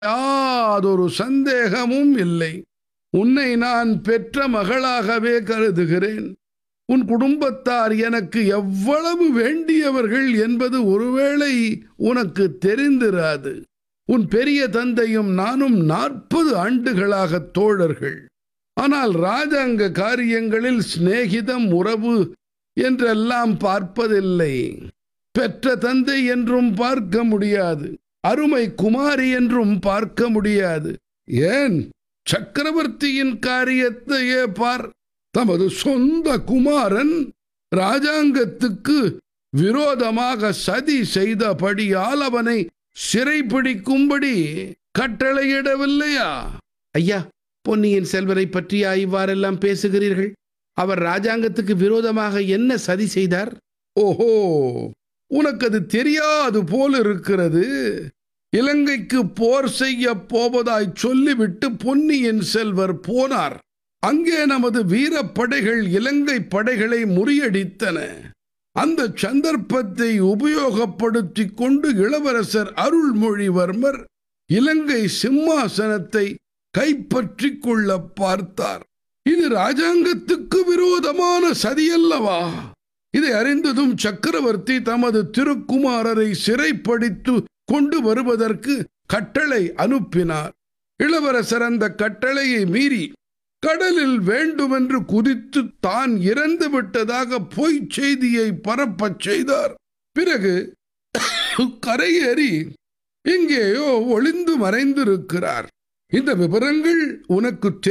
யாதொரு சந்தேகமும் இல்லை. உன்னை நான் பெற்ற மகளாகவே கருதுகிறேன். உன் குடும்பத்தார் எனக்கு எவ்வளவு வேண்டியவர்கள் என்பது ஒருவேளை உனக்கு தெரிந்திராது. உன் பெரிய தந்தையும் நானும் 40 ஆண்டுகளாக தோழர்கள். ஆனால் ராஜாங்க காரியங்களில் சிநேகிதம், உறவு என்றெல்லாம் பார்ப்பதில்லை. பெற்ற தந்தை என்றும் பார்க்க முடியாது, அருமை குமாரி என்றும் பார்க்க முடியாது. ஏன், சக்கரவர்த்தியின் காரியத்தையே பார். தமது சொந்த குமாரன் ராஜாங்கத்துக்கு விரோதமாக சதி செய்தபடியால் அவனை சிறைப்பிடிக்கும்படி கட்டளையிடவில்லையா? ஐயா, பொன்னியின் செல்வரை பற்றியா இவ்வாறெல்லாம் பேசுகிறீர்கள்? அவர் ராஜாங்கத்துக்கு விரோதமாக என்ன சதி செய்தார்? ஓஹோ, உனக்கு அது தெரியாது போல் இருக்கிறது. இலங்கைக்கு போர் செய்ய போவதாய் சொல்லிவிட்டு பொன்னியின் செல்வர் போனார். அங்கே நமது வீரப்படைகள் இலங்கை படைகளை முறியடித்தன. அந்த சந்தர்ப்பத்தை உபயோகப்படுத்திக் கொண்டு இளவரசர் அருள்மொழிவர்மர் இலங்கை சிம்மாசனத்தை கைப்பற்றிக் கொள்ள பார்த்தார். இது ராஜாங்கத்துக்கு விரோதமான சதியல்லவா? இதை அறிந்ததும் சக்கரவர்த்தி தமது திருக்குமாரரை சிறைப்படுத்தி கொண்டு வருவதற்கு கட்டளை அனுப்பினார். இளவரசர் அந்த கட்டளையை மீறி கடலில் வேண்டுமென்று குதித்து தான் இறந்து விட்டதாக பொய்ச் செய்தியை பரப்பச் செய்தார். பிறகு கரையேறி எங்கேயோ ஒளிந்து மறைந்திருக்கிறார். இந்த விவரங்கள் உனக்கு